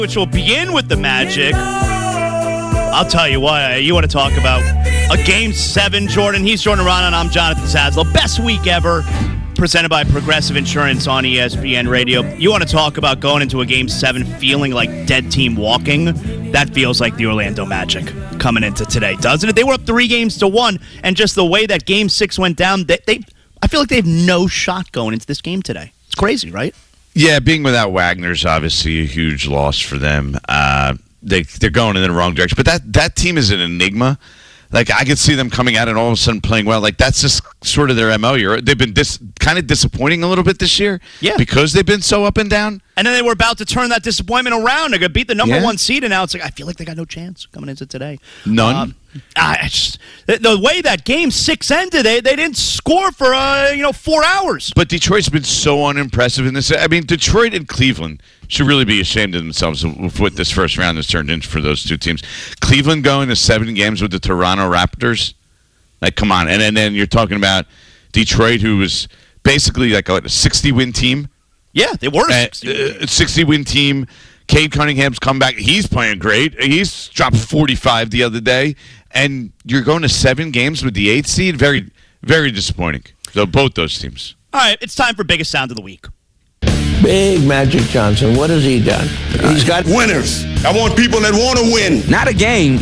Which will begin with the Magic. I'll tell you what, you want to talk about a Game 7, Jordan. He's Jordan Rana, and I'm Jonathan Sazlow. Best week ever, presented by Progressive Insurance on ESPN Radio. You want to talk about going into a Game 7 feeling like dead team walking? That feels like the Orlando Magic coming into today, doesn't it? They were up 3-1, and just the way that Game 6 went down, I feel like they have no shot going into this game today. It's crazy, right? Yeah, being without Wagner is obviously a huge loss for them. They're going in the wrong direction. But that team is an enigma. Like, I could see them coming out and all of a sudden playing well. Like, that's just sort of their MO. They've been kind of disappointing a little bit this year. Yeah. Because they've been so up and down. And then they were about to turn that disappointment around. They're going to beat the number 1 seed, and now it's like, I feel like they got no chance coming into today. None? The way that Game 6 ended, they didn't score for 4 hours. But Detroit's been so unimpressive in this. I mean, Detroit and Cleveland should really be ashamed of themselves with what this first round has turned into for those two teams. Cleveland going to 7 games with the Toronto Raptors. Like, come on. And then you're talking about Detroit, who was basically like a 60-win team. Yeah, they were a 60-win team. Cade Cunningham's come back. He's playing great. He's dropped 45 the other day. And you're going to 7 games with the 8th seed? Very, very disappointing. So both those teams. All right, it's time for Biggest Sound of the Week. Big Magic Johnson, what has he done? He's got winners. I want people that want to win. Not a game.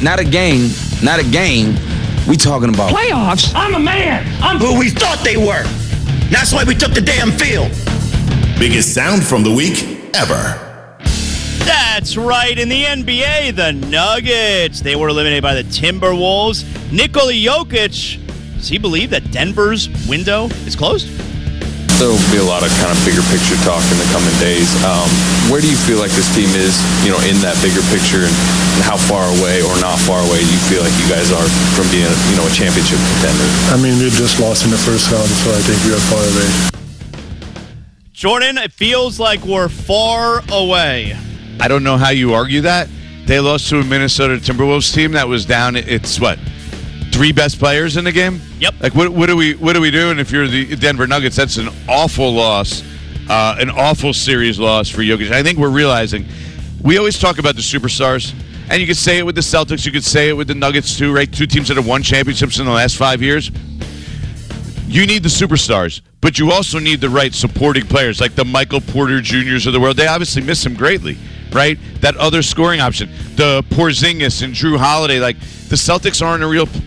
We talking about playoffs. I'm a man. I'm who we thought they were. That's why we took the damn field. Biggest sound from the week ever. That's right. In the NBA, the Nuggets, they were eliminated by the Timberwolves. Nikola Jokic, does he believe that Denver's window is closed? There will be a lot of kind of bigger picture talk in the coming days. Where do you feel like this team is, in that bigger picture, and how far away or not far away do you feel like you guys are from being, a championship contender? I mean, we just lost in the first round, so I think we are far away. Jordan, it feels like we're far away. I don't know how you argue that. They lost to a Minnesota Timberwolves team that was down. It's 3 best players in the game? Yep. Like, what do we do? And if you're the Denver Nuggets, that's an awful loss, an awful series loss for Jokic. I think we're realizing we always talk about the superstars, and you could say it with the Celtics, you could say it with the Nuggets too, right? 2 teams that have won championships in the last 5 years. You need the superstars, but you also need the right supporting players, like the Michael Porter Jr.'s of the world. They obviously miss him greatly, right? That other scoring option, the Porzingis and Drew Holiday, like the Celtics aren't a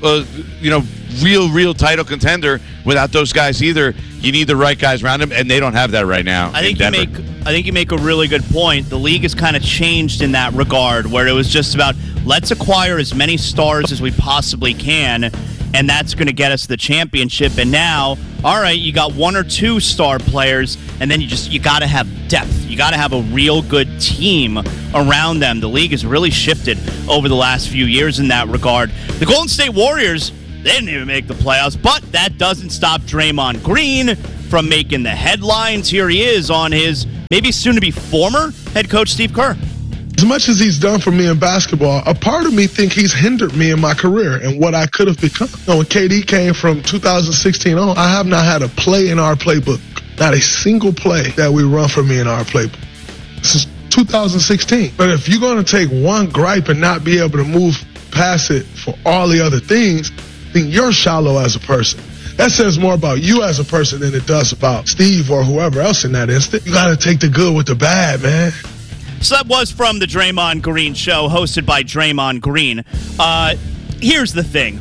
real title contender without those guys either. You need the right guys around them, and they don't have that right now. I think you make a really good point. The league has kind of changed in that regard, where it was just about let's acquire as many stars as we possibly can, and that's going to get us the championship. And now, all right, you got 1 or 2 star players, and then you got to have depth. You got to have a real good team around them. The league has really shifted over the last few years in that regard. The Golden State Warriors, they didn't even make the playoffs, but that doesn't stop Draymond Green from making the headlines. Here he is on his maybe soon-to-be former head coach, Steve Kerr. As much as he's done for me in basketball, a part of me think he's hindered me in my career and what I could have become. When KD came from 2016 on, I have not had a play in our playbook. Not a single play that we run for me in our playbook. Since 2016. But if you're going to take one gripe and not be able to move past it for all the other things, then you're shallow as a person. That says more about you as a person than it does about Steve or whoever else in that instant. You got to take the good with the bad, man. So that was from the Draymond Green Show, hosted by Draymond Green. Here's the thing.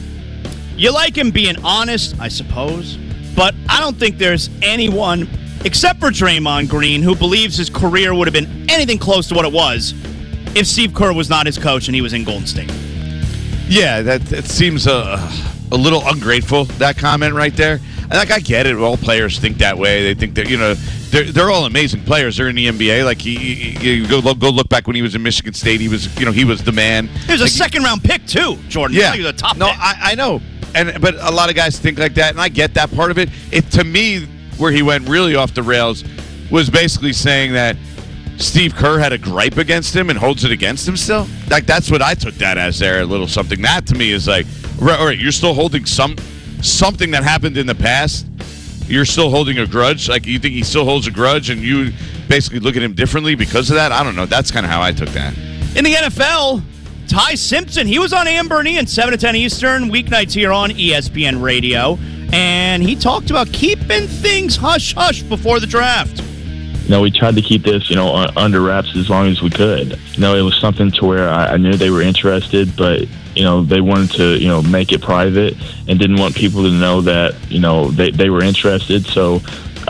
You like him being honest, I suppose, but I don't think there's anyone, except for Draymond Green, who believes his career would have been anything close to what it was if Steve Kerr was not his coach and he was in Golden State. Yeah, that seems a little ungrateful, that comment right there. Like, I get it. All players think that way. They think that, they're all amazing players. They're in the NBA. Like, you go look back when he was in Michigan State. He was the man. He was a second-round pick, too, Jordan. Yeah. He was a top pick. I know. But a lot of guys think like that, and I get that part of it. To me, where he went really off the rails was basically saying that Steve Kerr had a gripe against him and holds it against him still. Like, that's what I took that as there, a little something. That, to me, is like, all right, you're still holding something that happened in the past. You're still holding a grudge. Like, you think he still holds a grudge, and you basically look at him differently because of that. I don't know. That's kind of how I took that. In the NFL, Ty Simpson, he was on Amber and Ian, 7 to 10 Eastern, weeknights here on ESPN Radio, and he talked about keeping things hush-hush before the draft. We tried to keep this, under wraps as long as we could. It was something to where I knew they were interested, but, they wanted to, make it private and didn't want people to know that, they were interested. So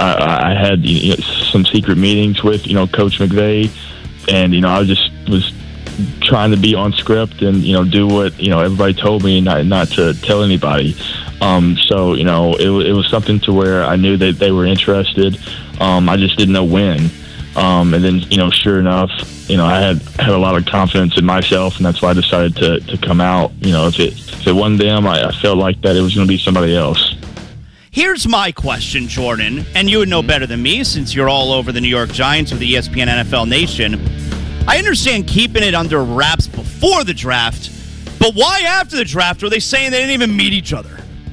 I had some secret meetings with, Coach McVay, and, I was trying to be on script and, do what, everybody told me not to tell anybody. So, it was something to where I knew that they were interested. I just didn't know when. And then, sure enough, I had a lot of confidence in myself, and that's why I decided to come out. If it wasn't them, I felt like that it was going to be somebody else. Here's my question, Jordan, and you would know better than me since you're all over the New York Giants with the ESPN NFL Nation. I understand keeping it under wraps before the draft, but why after the draft are they saying they didn't even meet each other?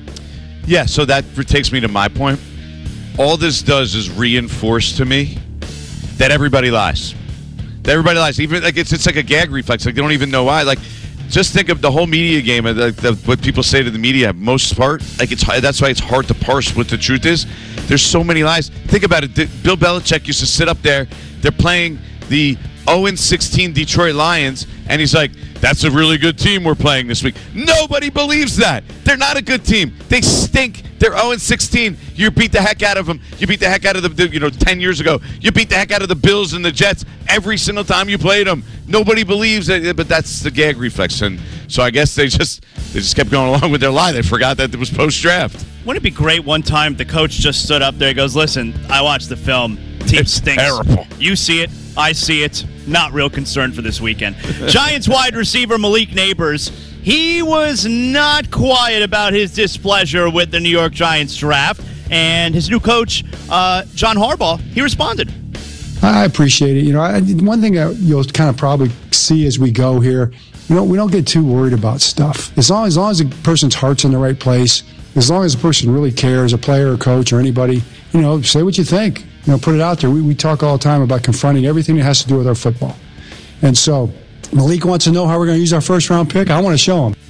Yeah, so that takes me to my point. All this does is reinforce to me that everybody lies. That everybody lies. Even like it's like a gag reflex. Like they don't even know why. Like just think of the whole media game. What people say to the media, most part, that's why it's hard to parse what the truth is. There's so many lies. Think about it. Bill Belichick used to sit up there. They're playing the 0-16 Detroit Lions, and he's like, "That's a really good team we're playing this week." Nobody believes that. They're not a good team. They stink. They're 0-16. You beat the heck out of them. You beat the heck out of the 10 years ago. You beat the heck out of the Bills and the Jets every single time you played them. Nobody believes it, but that's the gag reflex. And so I guess they just kept going along with their lie. They forgot that it was post-draft. Wouldn't it be great one time the coach just stood up there and goes, "Listen, I watched the film. Team stinks. Terrible. You see it. I see it. Not real concerned for this weekend." Giants wide receiver Malik Neighbors, he was not quiet about his displeasure with the New York Giants draft. And his new coach, John Harbaugh, he responded. I appreciate it. One thing that you'll kind of probably see as we go here, we don't get too worried about stuff. As long as a person's heart's in the right place, as long as a person really cares, a player or coach or anybody, say what you think. Put it out there. We talk all the time about confronting everything that has to do with our football. And so Malik wants to know how we're going to use our first-round pick. I want to show him.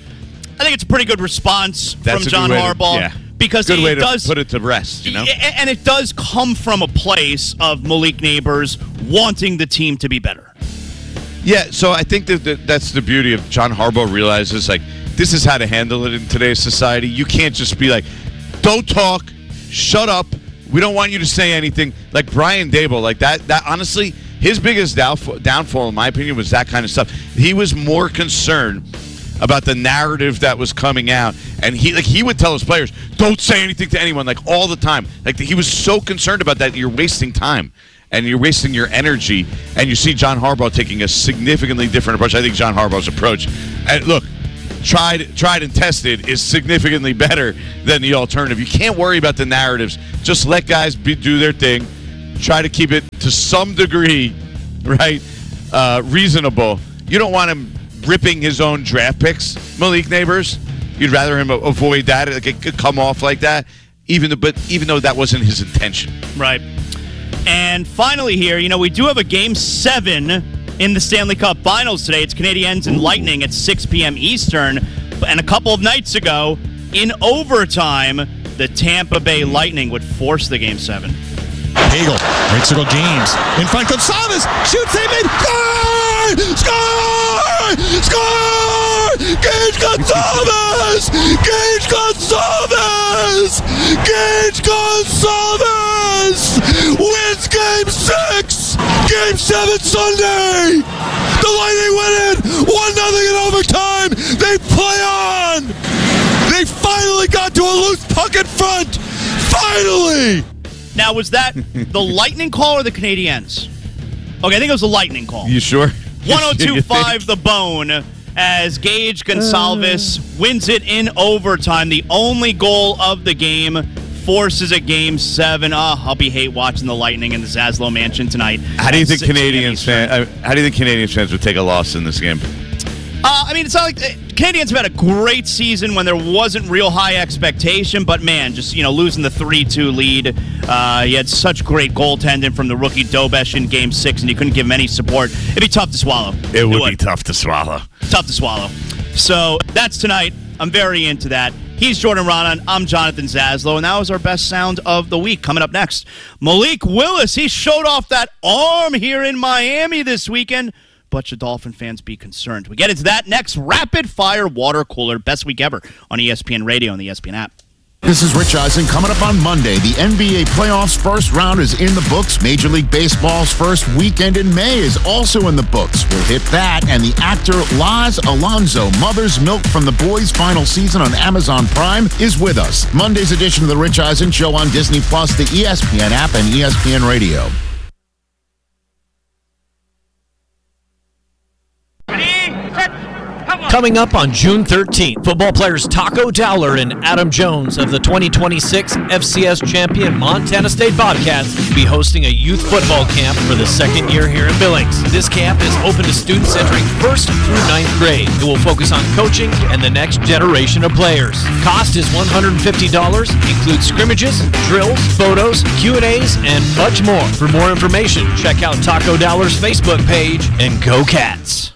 I think it's a pretty good response That's from John Harbaugh. Because good way to does put it to rest, And it does come from a place of Malik Neighbors wanting the team to be better. Yeah, so I think that's the beauty of John Harbaugh realizes, like, this is how to handle it in today's society. You can't just be like, don't talk, shut up, we don't want you to say anything. Like Brian Daboll, like that honestly, his biggest downfall, in my opinion, was that kind of stuff. He was more concerned about the narrative that was coming out, and he would tell his players, don't say anything to anyone, like all the time. Like he was so concerned about that, you're wasting time and you're wasting your energy. And you see John Harbaugh taking a significantly different approach. I think John Harbaugh's approach, and look, tried and tested, is significantly better than the alternative. You can't worry about the narratives. Just let guys do their thing. Try to keep it to some degree, right, reasonable. You don't want him ripping his own draft picks, Malik Neighbors. You'd rather him avoid that. Like it could come off like that, even though that wasn't his intention. Right. And finally here, we do have a Game 7 in the Stanley Cup Finals today. It's Canadiens and Lightning at 6 p.m. Eastern. And a couple of nights ago, in overtime, the Tampa Bay Lightning would force the Game 7. Hagel, right circle James. In front, Gonzalez shoots, they made, score! Score! Score! Gage Gonzalez! Gage Gonzalez! Gage Gonzalez wins Game 6! Game 7 Sunday! The Lightning win it! 1-0 in overtime! They play on! They finally got to a loose puck in front! Finally! Now, was that the Lightning call or the Canadiens? Okay, I think it was the Lightning call. You sure? 102.5 The Bone as Gage Gonzalez wins it in overtime. The only goal of the game forces a Game 7. I'll be hate watching the Lightning in the Zaslow Mansion tonight. How do you think Canadians fans would take a loss in this game? I mean, it's not like Canadiens have had a great season when there wasn't real high expectation, but man, just losing the 3-2 lead. He had such great goaltending from the rookie Dobesh in Game 6, and you couldn't give him any support. It'd be tough to swallow. It would be tough to swallow. Tough to swallow. So that's tonight. I'm very into that. He's Jordan Raanan. I'm Jonathan Zaslow, and that was our best sound of the week. Coming up next, Malik Willis. He showed off that arm here in Miami this weekend. But should Dolphin fans be concerned? We get into that next. Rapid Fire Water Cooler. Best week ever on ESPN Radio and the ESPN app. This is Rich Eisen. Coming up on Monday, the NBA playoffs first round is in the books. Major League Baseball's first weekend in May is also in the books. We'll hit that, and the actor Laz Alonso, Mother's Milk from The Boys' final season on Amazon Prime, is with us. Monday's edition of the Rich Eisen Show on Disney+, the ESPN app, and ESPN Radio. Coming up on June 13th, football players Taco Dowler and Adam Jones of the 2026 FCS champion Montana State Bobcats will be hosting a youth football camp for the second year here in Billings. This camp is open to students entering 1st through 9th grade. It will focus on coaching and the next generation of players. Cost is $150, includes scrimmages, drills, photos, Q&As, and much more. For more information, check out Taco Dowler's Facebook page and go Cats.